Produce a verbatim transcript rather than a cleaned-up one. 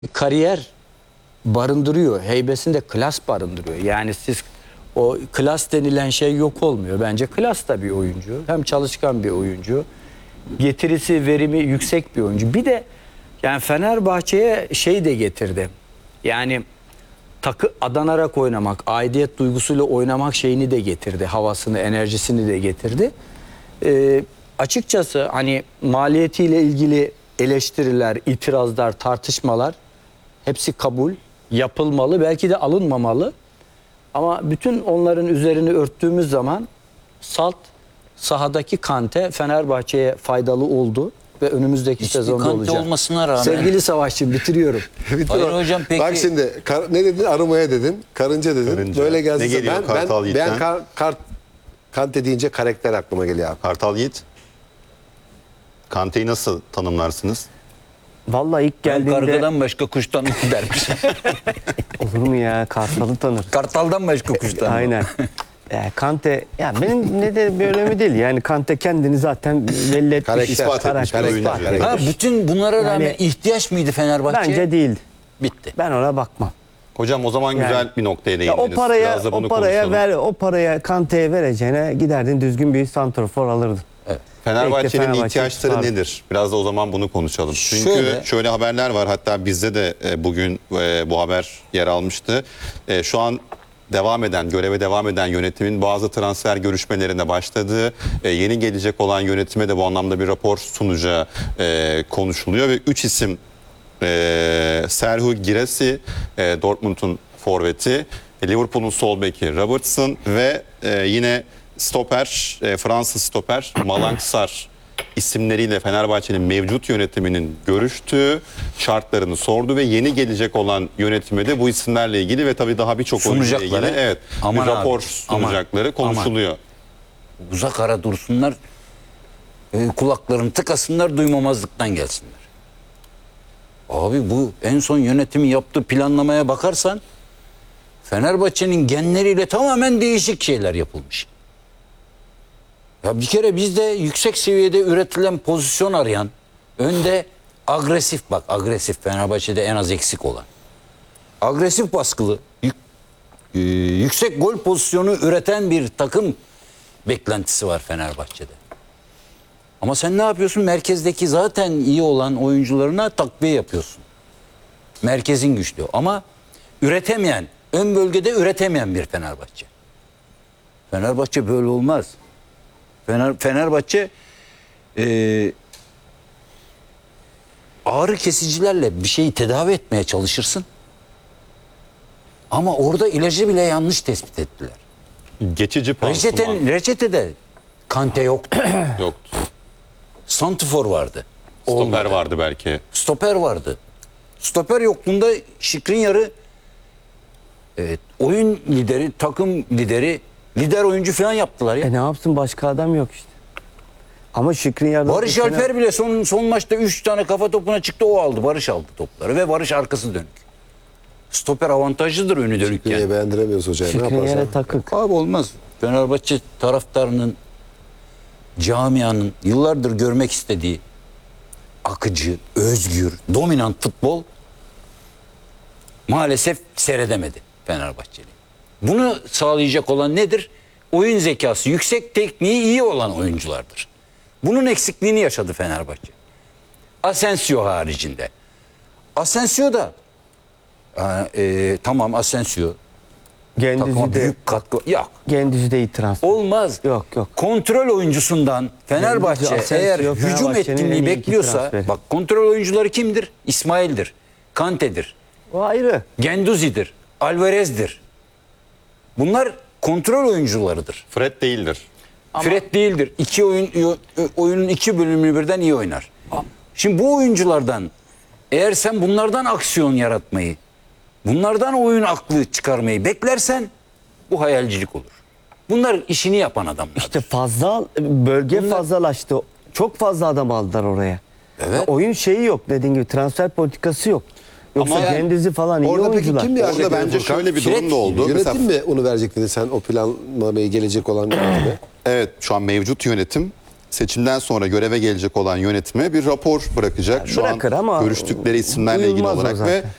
kariyer barındırıyor. Heybesinde klas barındırıyor. Yani siz o klas denilen şey yok olmuyor. Bence klas da bir oyuncu. Hem çalışkan bir oyuncu. Getirisi, verimi yüksek bir oyuncu. Bir de yani Fenerbahçe'ye şey de getirdi. Yani takı adanarak oynamak, aidiyet duygusuyla oynamak şeyini de getirdi. Havasını, enerjisini de getirdi. Ee, açıkçası hani maliyetiyle ilgili eleştiriler, itirazlar, tartışmalar hepsi kabul, yapılmalı, belki de alınmamalı. Ama bütün onların üzerini örttüğümüz zaman salt sahadaki Kante Fenerbahçe'ye faydalı oldu ve önümüzdeki Hiçbir sezonda Kante olacak. olmasına rağmen. Sevgili Savaşçım bitiriyorum. Hayır hocam peki. Bak şimdi kar, ne dedin? Arımaya dedin. Karınca dedin. Karınca. Böyle geldi. Ne geliyor ben, Kartal ben, Yiğit'ten? ben kar, kar, Kante deyince karakter aklıma geliyor abi. Kartal Yiğit, Kante'yi nasıl tanımlarsınız? Vallahi ilk Ben geldiğinde kargadan başka kuştan dermiş. olur mu ya, Kartal'ı tanır. Kartaldan başka kuştan. Aynen. Ya Kante, ya benim ne de bir önemi değil. Yani Kante kendini zaten belli etmiş. Karakter, ispat etmiş bir karakter, oyuncu. karakter. Ha, bütün bunlara rağmen Yani- ihtiyaç mıydı Fenerbahçe? Bence değil. Bitti. Ben ona bakmam. Hocam o zaman Yani- güzel bir noktaya Ya değindiniz. o paraya Biraz da bunu o paraya konuşalım. ver, o paraya Kante'ye vereceğine giderdin düzgün bir santrafor alırdın. Fenerbahçe'nin Fenerbahçe ihtiyaçları tutar. nedir? Biraz da o zaman bunu konuşalım. Çünkü Şöyle- şöyle, haberler var. Hatta bizde de e, bugün e, bu haber yer almıştı. E, şu an devam eden, göreve devam eden yönetimin bazı transfer görüşmelerine başladığı, e, yeni gelecek olan yönetime de bu anlamda bir rapor sunacağı e, konuşuluyor ve üç isim e, Serhu Giresi, e, Dortmund'un forveti, e, Liverpool'un sol beki Robertson ve e, yine stoper, e, Fransız stoper Malang Sarr isimleriyle Fenerbahçe'nin mevcut yönetiminin görüştüğü, şartlarını sordu ve yeni gelecek olan yönetime de bu isimlerle ilgili ve tabii daha birçok oyuncuyla ilgili Sunacakları. evet, Aman bir rapor abi, sunacakları aman, konuşuluyor. Uzak ara dursunlar. E, kulaklarını tıkasınlar, duymamazlıktan gelsinler. Abi bu en son yönetimin yaptığı planlamaya bakarsan Fenerbahçe'nin genleriyle tamamen değişik şeyler yapılmış. Ya bir kere bizde yüksek seviyede üretilen pozisyon arayan, önde agresif, bak agresif, Fenerbahçe'de en az eksik olan. Agresif baskılı, yük- e, yüksek gol pozisyonu üreten bir takım beklentisi var Fenerbahçe'de. Ama sen ne yapıyorsun? Merkezdeki zaten iyi olan oyuncularına takviye yapıyorsun. Merkezin güçlü ama üretemeyen, ön bölgede üretemeyen bir Fenerbahçe. Fenerbahçe böyle olmaz. Fener, Fenerbahçe e, ağrı kesicilerle bir şeyi tedavi etmeye çalışırsın. Ama orada ilacı bile yanlış tespit ettiler. Geçici pansuman Reçetenin, reçetede Kante yoktu. yoktu. Santifor vardı. Stoper Olmadı. vardı belki. Stoper vardı. Stoper yokluğunda Skriniar'ı evet, oyun lideri, takım lideri, lider oyuncu falan yaptılar ya. E ne yapsın, başka adam yok işte. Ama Skriniar'da Barış Alper bile son son maçta üç tane kafa topuna çıktı, o aldı. Barış aldı topları ve Barış arkası dönük. Stoper avantajlıdır önü dönükken. Niye beğendiremiyoruz hocayı? Ne Skriniar'a yaparsan? takık. Abi olmaz. Fenerbahçe taraftarının, camianın yıllardır görmek istediği akıcı, özgür, dominant futbol maalesef seyredemedi Fenerbahçeli. Bunu sağlayacak olan nedir? Oyun zekası yüksek, tekniği iyi olan oyunculardır. Bunun eksikliğini yaşadı Fenerbahçe. Asensio haricinde. Asensio da e, tamam Asensio takıma Gendizi de, büyük katkı yok. Gendizi de iyi transfer. Olmaz. Yok, yok. Kontrol oyuncusundan Fenerbahçe Asensio, eğer hücum Fenerbahçe'nin en etkinliği iyi iki bekliyorsa, transferi. bak kontrol oyuncuları kimdir? İsmail'dir, Kante'dir, O ayrı. Genduzi'dir, Alvarez'dir. Bunlar kontrol oyuncularıdır. Fred değildir. Fred değildir. İki oyun oyunun iki bölümünü birden iyi oynar. Şimdi bu oyunculardan eğer sen bunlardan aksiyon yaratmayı, bunlardan oyun aklı çıkarmayı beklersen bu hayalcilik olur. Bunlar işini yapan adamlar. İşte fazla bölge Bunlar- fazlalaştı. Çok fazla adam aldılar oraya. Evet. Ya oyun şeyi yok, dediğin gibi transfer politikası yok. Yoksa Ama yani Gendizi falan iyi Orada peki oyuncular. kim verecek? Orada bence Furkan? şöyle bir Fred durum da oldu. Yönetim Mesela- mi onu verecek dedi sen, o planlamayı gelecek olan yönetime? Evet, şu an mevcut yönetim seçimden sonra göreve gelecek olan yönetime bir rapor bırakacak. Şu bırakır an ama görüştükleri isimlerle ilgili uyulmaz o olarak zaten. ve